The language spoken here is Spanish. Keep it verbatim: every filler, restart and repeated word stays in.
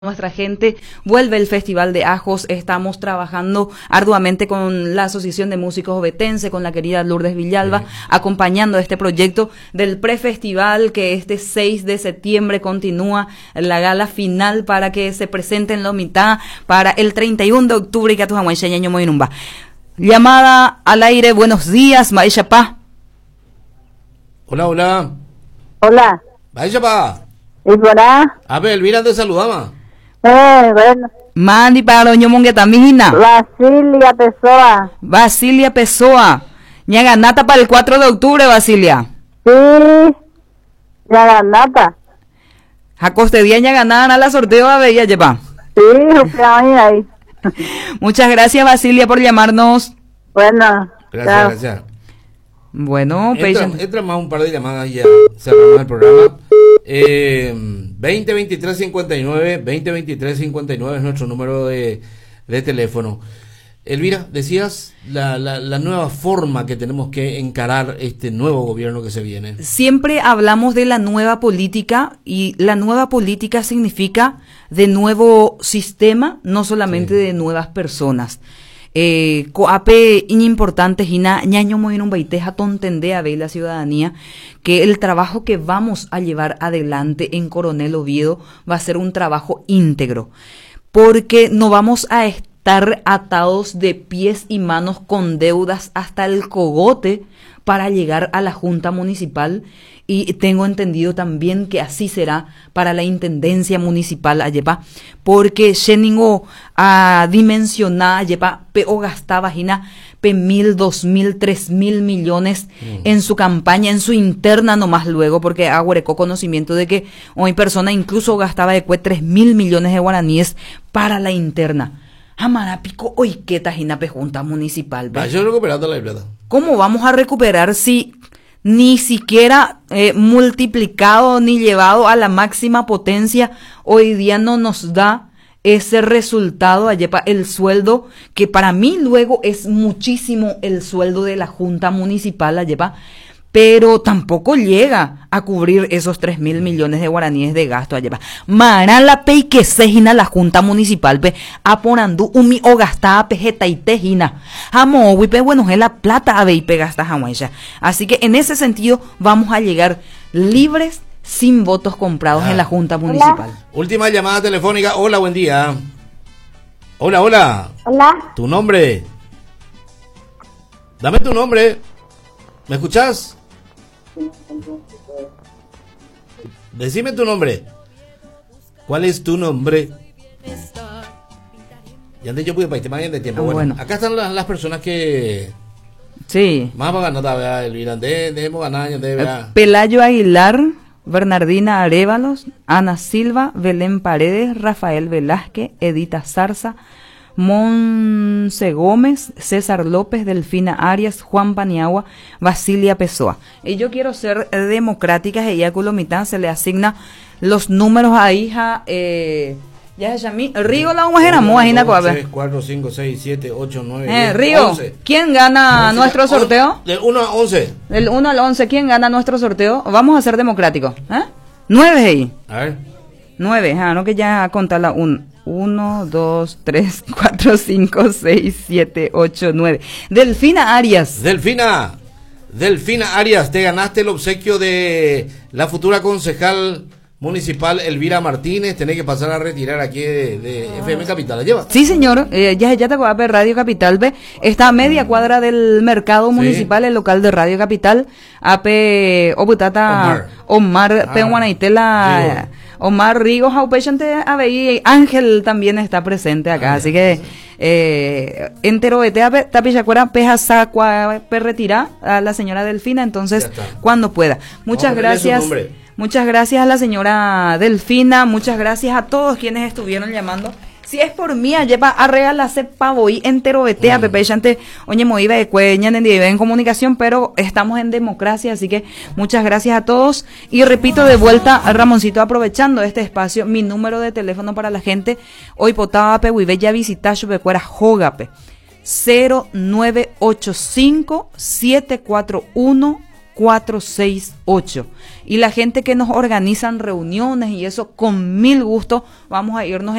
Nuestra gente, vuelve el Festival de Ajos. Estamos trabajando arduamente con la Asociación de Músicos Ovetense, con la querida Lourdes Villalba, sí, acompañando este proyecto del prefestival que este seis de septiembre continúa la gala final para que se presente en la mitad para el treinta y uno de octubre. Llamada al aire, buenos días, Maisha Pa. Hola, hola. Hola. Maisha Pa. ¿Y por ahí? A ver, Elvira te saludaba. Eh, bueno. Mandi para doña Mongue también. Basilia Pessoa. Basilia Pessoa. Ñaga nata para el cuatro de octubre, Basilia. Sí. Ñaga nata. Jacoste día ñaga nada a la sorteo a Bella lleva. Sí, ahí. Muchas gracias, Basilia, por llamarnos. Bueno. Gracias, chao. gracias. Bueno, entra, entra más un par de llamadas y ya cerramos el programa. Eh, veinte veintitrés cincuenta y nueve, veinte veintitrés cincuenta y nueve es nuestro número de, de teléfono. Elvira, decías la, la, la nueva forma que tenemos que encarar este nuevo gobierno que se viene. Siempre hablamos de la nueva política, y la nueva política significa de nuevo sistema, no solamente sí. de nuevas personas. Eh, coape importante hina ñaño moin un baiteja tontende a ver la ciudadanía que el trabajo que vamos a llevar adelante en Coronel Oviedo va a ser un trabajo íntegro, porque no vamos a estar atados de pies y manos con deudas hasta el cogote para llegar a la Junta Municipal, y tengo entendido también que así será para la Intendencia Municipal Ayepa, porque Sheningo a dimensionar Ayepa pe o gastaba jina pe mil, dos mil, tres mil millones mm. en su campaña, en su interna nomás luego, porque agüerecó conocimiento de que hoy persona incluso gastaba de cue tres mil millones de guaraníes para la interna. Amarapico hoy qué tajina pe Junta Municipal. ¿Ve? Yo recuperando la plata. ¿Cómo vamos a recuperar si ni siquiera eh, multiplicado ni llevado a la máxima potencia hoy día no nos da ese resultado? Ayepa, el sueldo, que para mí luego es muchísimo el sueldo de la Junta Municipal, Ayepa, pero tampoco llega a cubrir esos tres mil millones de guaraníes de gasto. Ayepa, mara la pei que sejina la Junta Municipal, pe, aponandu umi o gastaba pejeta y tejina. Amo, wipe, bueno, es la plata a y pegasta jamuella. Así que en ese sentido vamos a llegar libres, sin votos comprados ah. en la Junta Municipal. Hola. Última llamada telefónica. Hola, buen día. Hola, hola. Hola. ¿Tu nombre? Dame tu nombre. ¿Me escuchás? Decime tu nombre. ¿Cuál es tu nombre? Ya antes yo pude para que de tiempo. Bueno, bueno, acá están las, las personas que sí. Más para ganar, Elvira, debemos ganar, de Pelayo Aguilar, Bernardina Arévalos, Ana Silva, Belén Paredes, Rafael Velázquez, Edita Zarza, Monse Gómez, César López, Delfina Arias, Juan Paniagua, Basilia Pessoa. Y yo quiero ser democrática, ella Culomitán se le asigna los números a hija, eh, ya se llama Rigo la mujer imagina tres, cuatro, cinco, seis, siete, ocho, nueve, eh, Rigo, ¿quién gana once, nuestro sorteo? Del uno a once. Del uno al once, ¿quién gana nuestro sorteo? Vamos a ser democráticos, ¿eh? nueve ahí. A ver. nueve, ah, no que ya contarla un uno, dos, tres, cuatro, cinco, seis, siete, ocho, nueve. Delfina Arias. Delfina, Delfina Arias, te ganaste el obsequio de la futura concejal municipal Elvira Martínez. Tenés que pasar a retirar aquí de, de F M Capital. ¿La llevas? Sí, señor. Eh, ya, ya te acuerdas de Radio Capital. Ve, está a media cuadra del mercado municipal, sí. El local de Radio Capital. A P. Obutata Omar, Omar ah, P. Guanaitela. Sí. Omar Rigo, Jaupechante, Abey, Ángel también está presente acá, ah, así que eh, entero de Tapichacuera, Peja Sacua, Perretira a la señora Delfina, entonces cuando pueda. Muchas gracias, muchas gracias a la señora Delfina, muchas gracias a todos quienes estuvieron llamando. Si es por mí, lleva a regalarse pavo y entero vetea, mm. Pepe Chante, oye, moiva de cueña en comunicación, pero estamos en democracia, así que muchas gracias a todos. Y repito de vuelta, Ramoncito, aprovechando este espacio, mi número de teléfono para la gente, hoy potaba pe huive ya visitar su pecuera jogape, cero nueve ocho cinco, siete cuatro uno, cuatro seis ocho. Y la gente que nos organizan reuniones y eso, con mil gusto vamos a irnos